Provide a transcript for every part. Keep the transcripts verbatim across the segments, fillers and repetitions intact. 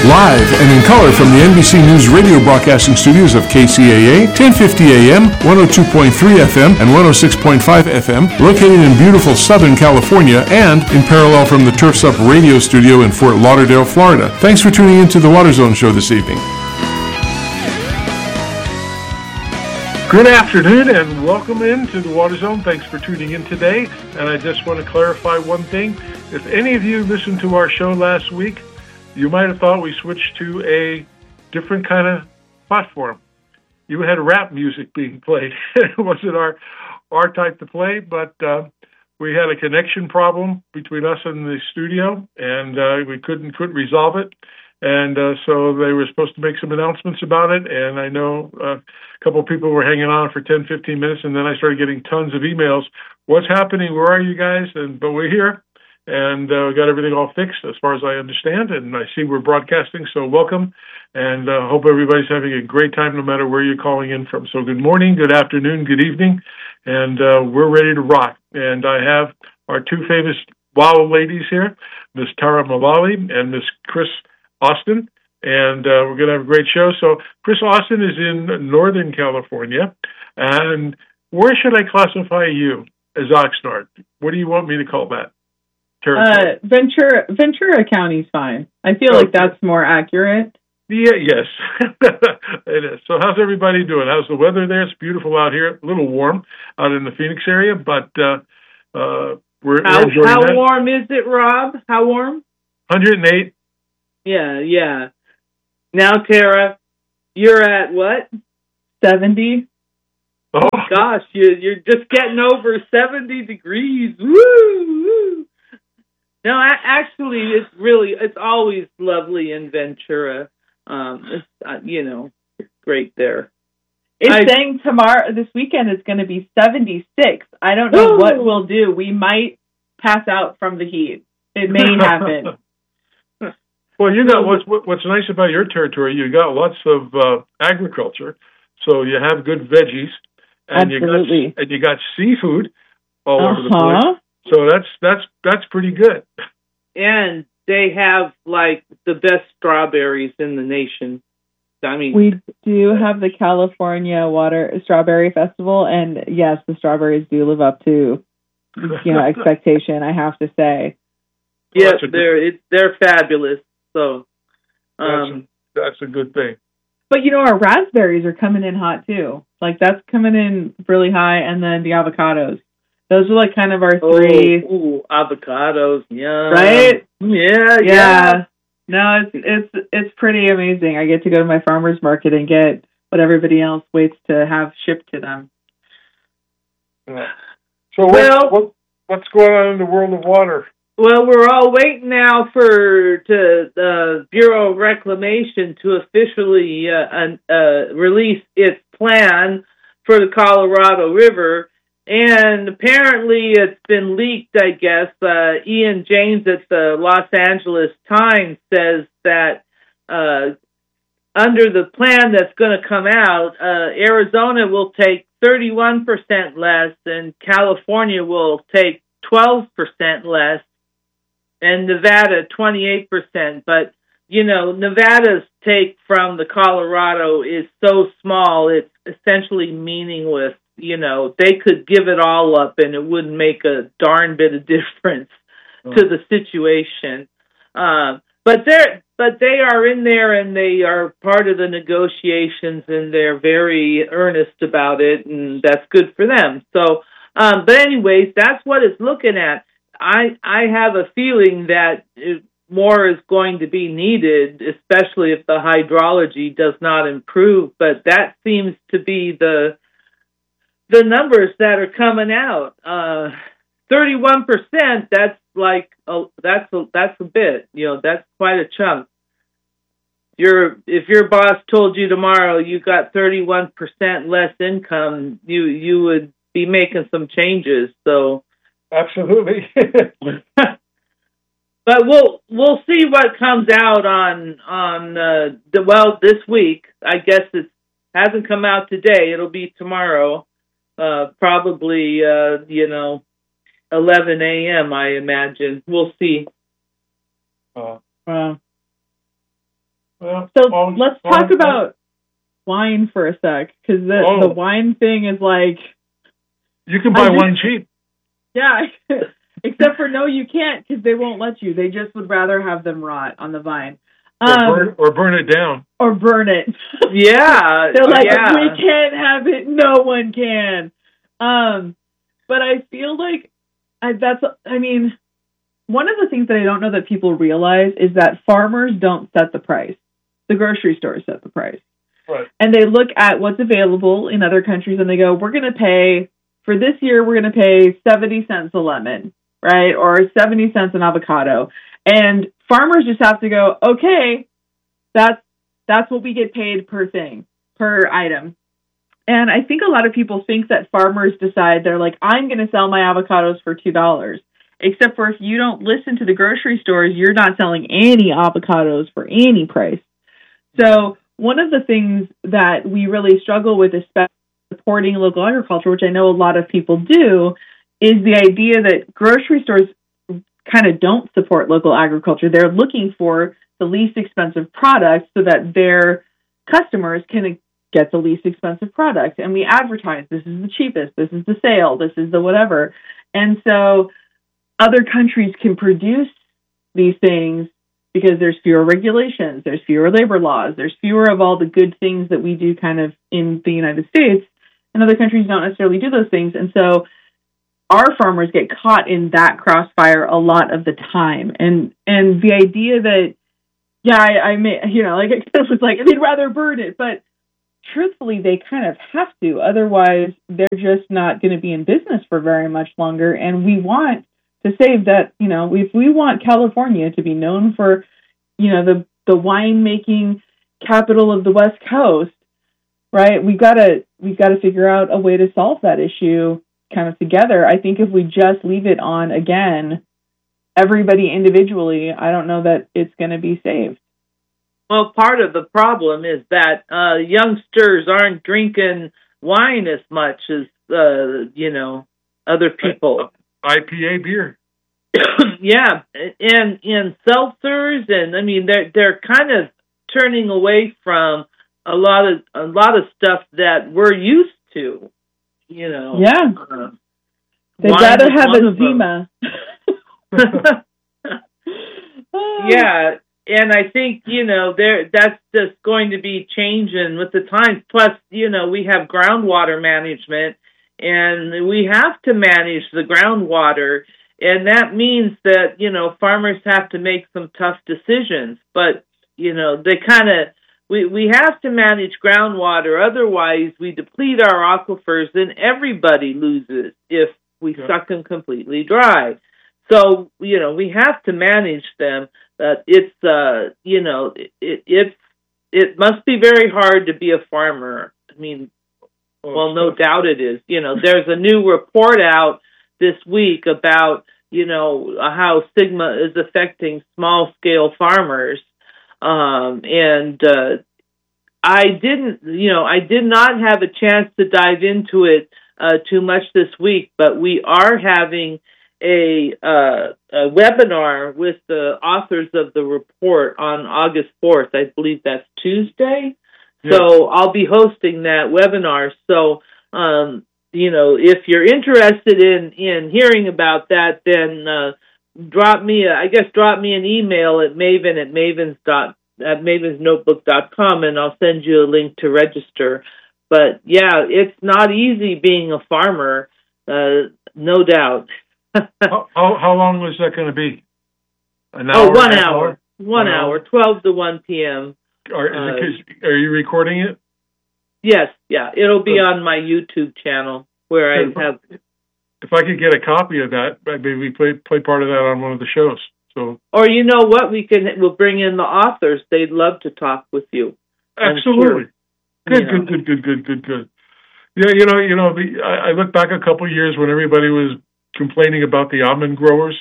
Live and in color from the N B C News radio broadcasting studios of K C A A, ten fifty A M, one oh two point three F M, and one oh six point five F M, located in beautiful Southern California, and in parallel from the Turfs Up radio studio in Fort Lauderdale, Florida. Thanks for tuning in to the Water Zone show this evening. Good afternoon and welcome into the Water Zone. Thanks for tuning in today. And I just want to clarify one thing. If any of you listened to our show last week, you might have thought we switched to a different kind of platform. You had rap music being played. It wasn't our our type to play, but uh, we had a connection problem between us and the studio, and uh, we couldn't couldn't resolve it. And uh, so they were supposed to make some announcements about it, and I know uh, a couple of people were hanging on for ten, fifteen minutes, and then I started getting tons of emails. What's happening? Where are you guys? And but we're here. And uh, we got everything all fixed as far as I understand, and I see we're broadcasting, so welcome, and uh, hope everybody's having a great time no matter where you're calling in from. So good morning, good afternoon, good evening, and uh, we're ready to rock. And I have our two famous WOW ladies here, Miss Tara Mullally and Miss Chris Austin, and uh, we're going to have a great show. So Chris Austin is in Northern California, and where should I classify you as Oxnard? What do you want me to call that? Uh, Ventura Ventura County's fine. I feel oh, like that's more accurate. Yeah, yes, it is. So how's everybody doing? How's the weather there? It's beautiful out here. A little warm out in the Phoenix area, but uh, uh, we're, how, we're enjoying how that. How warm is it, Rob? How warm? one hundred eight. Yeah, yeah. Now, Tara, you're at what? seventy? Oh, gosh, you, you're just getting over seventy degrees. Woo! Woo. No, actually, it's really, it's always lovely in Ventura. Um, it's, uh, you know, it's great there. It's I, saying tomorrow, this weekend, it's going to be seventy-six. I don't know woo! What we'll do. We might pass out from the heat. It may happen. Well, you got what's what's nice about your territory. You got lots of uh, agriculture, so you have good veggies, and Absolutely. you got and you got seafood all uh-huh. over the place. So that's that's that's pretty good. And they have like the best strawberries in the nation. I mean, we do have the California Water Strawberry Festival, and yes, the strawberries do live up to you know expectation. I have to say. Yes, well, they're good, it, they're fabulous. So um, that's, a, that's a good thing. But you know, our raspberries are coming in hot too. Like that's coming in really high, and then the avocados. Those are like kind of our three. Oh, ooh, avocados, yeah. Right? Yeah, yeah, yeah. No, it's it's it's pretty amazing. I get to go to my farmer's market and get what everybody else waits to have shipped to them. Yeah. So well, what, what's going on in the world of water? Well, we're all waiting now for to the Bureau of Reclamation to officially uh, uh, release its plan for the Colorado River. And apparently it's been leaked, I guess. Uh, Ian James at the Los Angeles Times says that uh, under the plan that's going to come out, uh, Arizona will take thirty-one percent less and California will take twelve percent less and Nevada twenty-eight percent. But, you know, Nevada's take from the Colorado is so small, it's essentially meaningless. You know, they could give it all up and it wouldn't make a darn bit of difference oh. to the situation. Uh, but they're, but they are in there and they are part of the negotiations and they're very earnest about it and that's good for them. So, um, but anyways, that's what it's looking at. I, I have a feeling that it, more is going to be needed, especially if the hydrology does not improve, but that seems to be the, the numbers that are coming out. Uh, thirty-one percent, that's like, a, that's a, that's a bit, you know, that's quite a chunk. Your, if your boss told you tomorrow you got thirty-one percent less income, you, you would be making some changes. So absolutely. But we'll, we'll see what comes out on, on, uh, the, well, this week. I guess it hasn't come out today. It'll be tomorrow. Uh, probably, uh, you know, eleven a.m., I imagine. We'll see. Uh, uh, Well, So always, let's always, talk about wine for a sec, because the, Oh. the wine thing is like, You can buy I just- wine cheap. yeah, except for no, you can't, because they won't let you. They just would rather have them rot on the vine. Or, Um, burn, or burn it down. or burn it. Yeah. They're like, yeah. we can't have it. No one can. Um, but I feel like I, that's, I mean, one of the things that I don't know that people realize is that farmers don't set the price. The grocery stores set the price. Right. And they look at what's available in other countries and they go, we're going to pay, for this year, we're going to pay seventy cents a lemon, right? Or seventy cents an avocado. And farmers just have to go, okay, that's, that's what we get paid per thing, per item. And I think a lot of people think that farmers decide, they're like, I'm going to sell my avocados for two dollars. Except for if you don't listen to the grocery stores, you're not selling any avocados for any price. So one of the things that we really struggle with, especially supporting local agriculture, which I know a lot of people do, is the idea that grocery stores kind of don't support local agriculture. They're looking for the least expensive products so that their customers can get the least expensive product. And we advertise, this is the cheapest, this is the sale, this is the whatever. And so other countries can produce these things because there's fewer regulations, there's fewer labor laws, there's fewer of all the good things that we do kind of in the United States, and other countries don't necessarily do those things. And so our farmers get caught in that crossfire a lot of the time. And and the idea that, yeah, I, I may, you know, like it was like, they'd rather burn it, but truthfully, they kind of have to. Otherwise, they're just not going to be in business for very much longer. And we want to save that, you know, if we want California to be known for, you know, the, the winemaking capital of the West Coast, right? We've got to, we've got to figure out a way to solve that issue kind of together. I think if we just leave it on, again, everybody individually, I don't know that it's going to be saved. Well, part of the problem is that uh, youngsters aren't drinking wine as much as, uh, you know, other people. I P A beer. Yeah, and and seltzers, and I mean they're they're kind of turning away from a lot of a lot of stuff that we're used to. You know. Yeah. Uh, They'd wine rather is have one a of them. Zima. Yeah, and I think, you know, there that's just going to be changing with the times. Plus, you know, we have groundwater management, and we have to manage the groundwater, and that means that, you know, farmers have to make some tough decisions. But, you know, they kind of, we, we have to manage groundwater, otherwise we deplete our aquifers and everybody loses if we Yeah. suck them completely dry. So, you know, we have to manage them. Uh, it's, uh, you know, it, it, it's, it must be very hard to be a farmer. I mean, well, no doubt it is. You know, there's a new report out this week about, you know, how Sigma is affecting small-scale farmers. Um, and uh, I didn't, you know, I did not have a chance to dive into it uh, too much this week, but we are having a, uh, a webinar with the authors of the report on August fourth. I believe that's Tuesday. Yeah. So I'll be hosting that webinar. So, um, you know, if you're interested in, in hearing about that, then uh, drop me, a, I guess, drop me an email at maven at mavens dot at mavens notebook dot com, and I'll send you a link to register. But yeah, it's not easy being a farmer, uh, no doubt. how, how how long was that going to be? An Oh, hour? one half hour. One One hour, hour. twelve to one p.m. Are, is it, are you recording it? Yes, yeah, it'll be on my YouTube channel where I have. If I could get a copy of that, maybe we play play part of that on one of the shows. So Or you know what, we can we'll bring in the authors. They'd love to talk with you. I'm absolutely, sure. good, You know. good, good, good, good, good, good. Yeah, you know, you know, the, I, I look back a couple of years when everybody was complaining about the almond growers,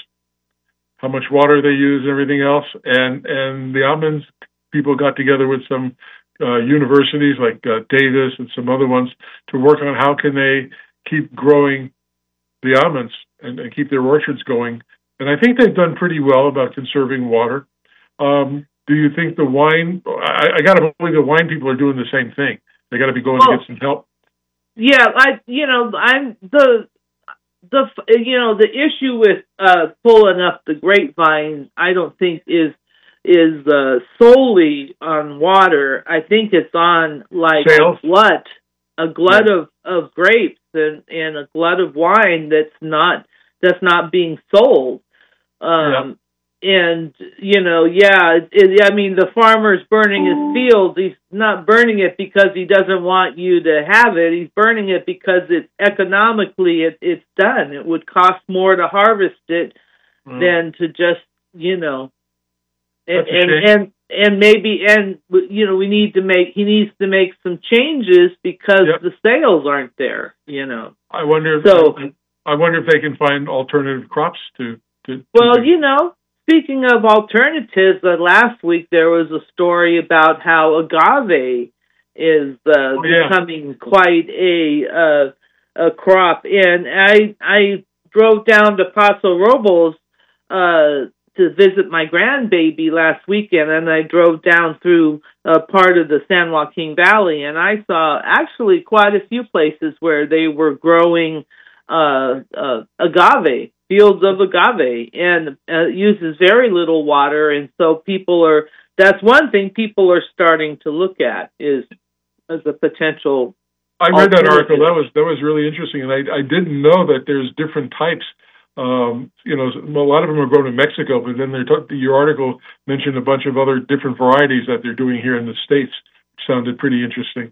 how much water they use and everything else, and and the almonds people got together with some uh, universities like uh, Davis and some other ones to work on how can they keep growing the almonds and, and keep their orchards going. And I think they've done pretty well about conserving water. Um, do you think the wine? I, I got to believe the wine people are doing the same thing. They got to be going well, to get some help. Yeah, I you know I'm the the you know the issue with uh, pulling up the grapevine. I don't think is is uh, solely on water. I think it's on like Sales? a glut, a glut Yeah. of, of grapes and, and a glut of wine that's not that's not being sold. Um, And, you know, yeah, it, I mean, the farmer's burning his fields. He's not burning it because he doesn't want you to have it. He's burning it because it's economically it, it's done. It would cost more to harvest it mm. than to just, you know, and, and, and, and maybe, and, you know, we need to make, he needs to make some changes because yep. the sales aren't there, you know. I wonder if, so, I wonder if they can find alternative crops to, to, to well, do. you know, speaking of alternatives, uh, last week there was a story about how agave is uh, oh, yeah. becoming quite a uh, a crop, and I I drove down to Paso Robles uh, to visit my grandbaby last weekend, and I drove down through uh, part of the San Joaquin Valley, and I saw actually quite a few places where they were growing uh, uh, agave. Fields of agave, and uh, uses very little water, and so people are. That's one thing people are starting to look at is as a potential. I read that article. That was that was really interesting, and I I didn't know that there's different types. Um, you know, a lot of them are grown in Mexico, but then they're t- your article mentioned a bunch of other different varieties that they're doing here in the States. Which sounded pretty interesting.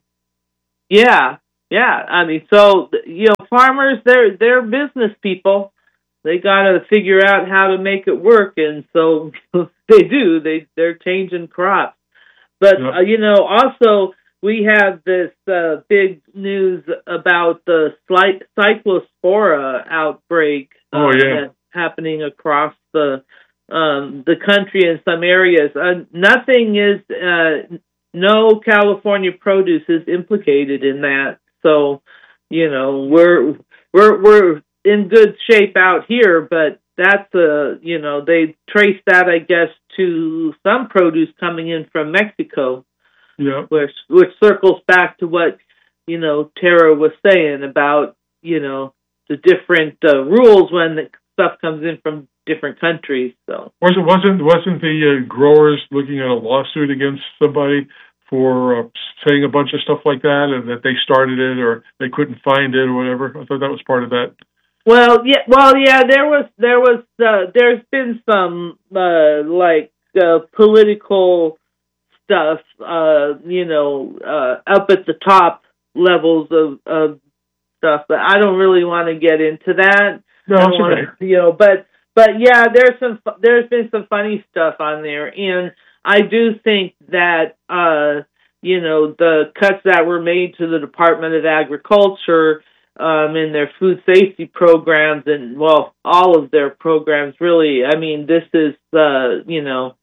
Yeah, yeah. I mean, so you know, farmers they're they're business people. They got to figure out how to make it work, and so they do. They they're changing crops, but yep. uh, you know, also we have this uh, big news about the slight cyclospora outbreak. Oh uh, yeah, that's happening across the um, the country in some areas. Uh, nothing is, uh, no California produce is implicated in that. So, you know, we're we're we're. in good shape out here, but that's uh you know they trace that I guess to some produce coming in from Mexico, yeah, which which circles back to what you know Tara was saying about you know the different uh, rules when the stuff comes in from different countries. So wasn't wasn't wasn't the uh, growers looking at a lawsuit against somebody for uh, saying a bunch of stuff like that, and that they started it or they couldn't find it or whatever? I thought that was part of that. Well, yeah, well, yeah. There was, there was, uh, there's been some uh, like uh, political stuff, uh, you know, uh, up at the top levels of, of stuff, but I don't really want to get into that. No, I that's wanna, okay. You know, but but yeah, there's some, there's been some funny stuff on there, and I do think that uh, you know the cuts that were made to the Department of Agriculture. Um, in their food safety programs and, well, all of their programs, really. I mean, this is, uh, you know,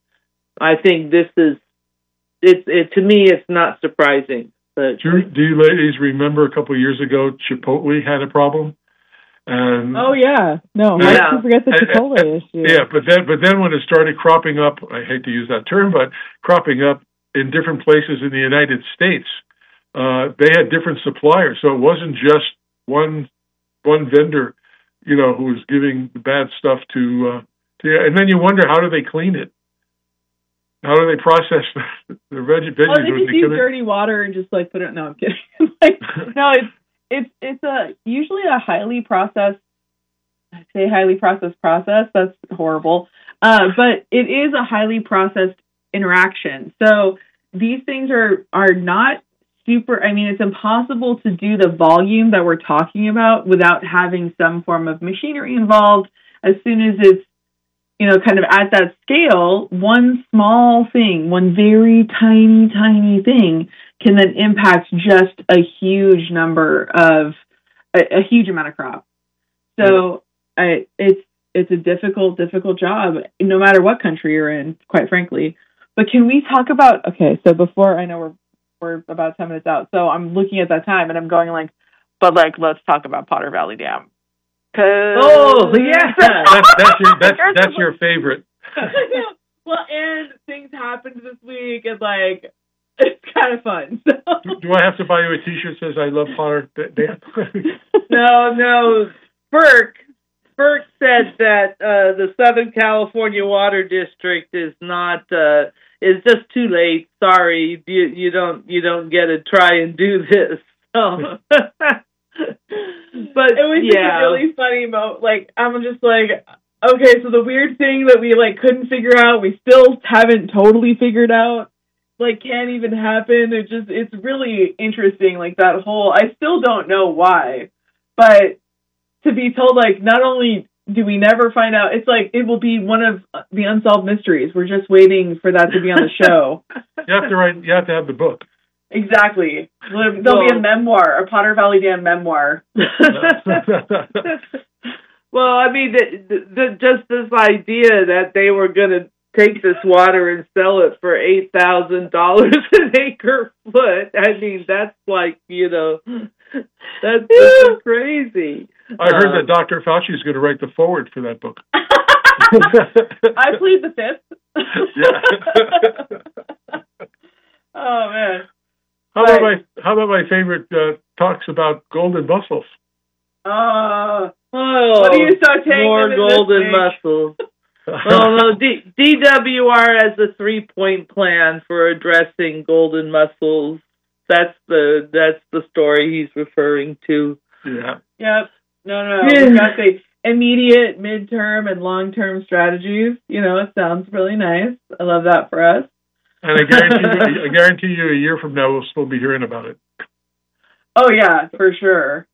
I think this is, it's, it, to me, it's not surprising. But do you, do you ladies remember a couple of years ago, Chipotle had a problem? And oh, yeah. No, and, I yeah. forget the Chipotle and, and, issue. Yeah, but then, but then when it started cropping up, I hate to use that term, but cropping up in different places in the United States, Uh, they had different suppliers, so it wasn't just one one vendor, you know, who was giving the bad stuff to. Uh, to and then you wonder, how do they clean it? How do they process the, the veg- veggies? Oh, they just use dirty water and just like put it. No, I'm kidding. like, no, it's it's it's a usually a highly processed. I say highly processed process. That's horrible, uh, but it is a highly processed interaction. So these things are are not. Super, I mean, it's impossible to do the volume that we're talking about without having some form of machinery involved. As soon as it's, you know, kind of at that scale, one small thing, one very tiny, tiny thing can then impact just a huge number of, a, a huge amount of crop. So I, it's, it's a difficult, difficult job, no matter what country you're in, quite frankly. But can we talk about, okay, so before, I know we're, We're about ten minutes out, so I'm looking at that time and I'm going like, but like, let's talk about Potter Valley Dam. Oh yeah, that's, that's your that's that's your favorite. Well, and things happened this week, and like it's kind of fun. So. Do, do I have to buy you a T-shirt that says "I love Potter Dan"? No, no. Burke, Burke said that uh, the Southern California Water District is not uh, is just too late. Sorry, you you don't you don't get to try and do this. So. But it was yeah. just a really funny moment. Like I'm just like, okay, so the weird thing that we like couldn't figure out, we still haven't totally figured out. Like can't even happen. It just it's really interesting. Like that whole, I still don't know why, but to be told like not only do we never find out, it's like it will be one of the unsolved mysteries. We're just waiting for that to be on the show. You have to write. You have to have the book. Exactly. There'll well, be a memoir, a Potter Valley Dan memoir. Well, I mean, the, the, just this idea that they were going to take this water and sell it for eight thousand dollars an acre foot. I mean, that's like, you know, that's just crazy. I heard um, that Doctor Fauci is going to write the foreword for that book. I plead the fifth. Yeah. Oh, man. How about my How about my favorite uh, talks about golden mussels? Uh, oh, what are you so taking more golden mussels? Well, no, D- DWR has a three-point plan for addressing golden mussels. That's the that's the story he's referring to. Yeah. Yep. No, no. We've got the immediate, midterm, and long-term strategies. You know, it sounds really nice. I love that for us. And I guarantee you, I guarantee you, a year from now we'll still be hearing about it. Oh yeah, for sure.